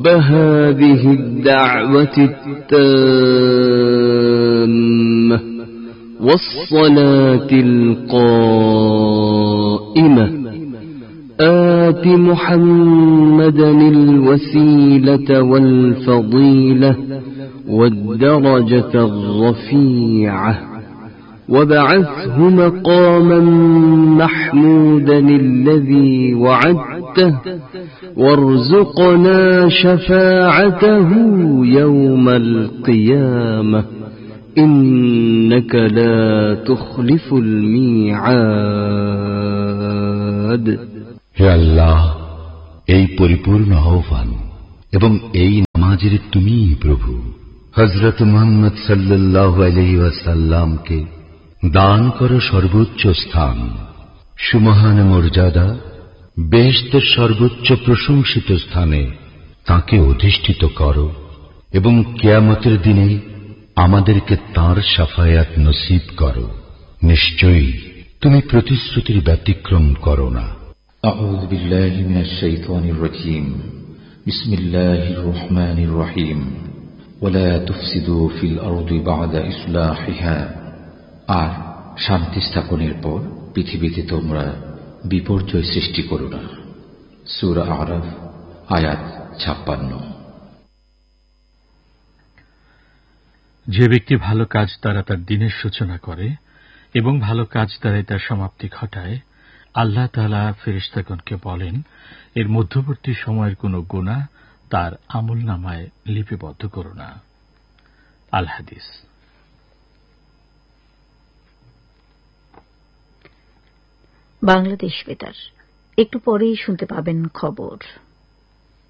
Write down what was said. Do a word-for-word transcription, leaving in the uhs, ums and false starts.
رب هذه الدعوة التامة والصلاة القائمة آت محمدا الوسيلة والفضيلة والدرجة الرفيعة وابعثه مقاما محمودا الذي وعدته وارزقنا شفاعته يوم القيامة إنك لا تخلف الميعاد. হে আল্লাহ, এই পরিপূর্ণ আহ্বান এবং এই নামাজের তুমিই প্রভু। হযরত মুহাম্মদ সাল্লাল্লাহু আলাইহি ওয়াসাল্লামকে দান করো সর্বোচ্চ স্থান, সুমহান মর্যাদা, বেহেশতের সর্বোচ্চ প্রশংসিত স্থানে তাকে অধিষ্ঠিত করো এবং কিয়ামতের দিনে আমাদেরকে তাঁর শাফায়াত নসিব করো। নিশ্চয়ই তুমি প্রতিশ্রুতির ব্যতিক্রম করো না। আউযু বিল্লাহি মিনাশ শাইতানির রাজীম। বিসমিল্লাহির রহমানির রহিম। ওয়ালা তুফসিদু ফিল আরদি বা'দা ইসলাহিহা। আর শান্তি স্থাপনের পর পৃথিবীতে তোমরা বিপর্যয় সৃষ্টি করো না। সূরা আরাফ আয়াত ছাপ্পান্ন। যে ব্যক্তি ভালো কাজ দ্বারা তার দিনের সূচনা করে এবং ভালো কাজ দ্বারাই তার সমাপ্তি ঘটায়, আল্লাহ তাআলা ফেরেশতাগণকে বলেন, এর মধ্যবর্তী সময়ের কোন গুনাহ তার আমলনামায় লিপিবদ্ধ করো না। আল হাদিস। বাংলাদেশ বেতার। একটু পরেই শুনতে পাবেন খবর।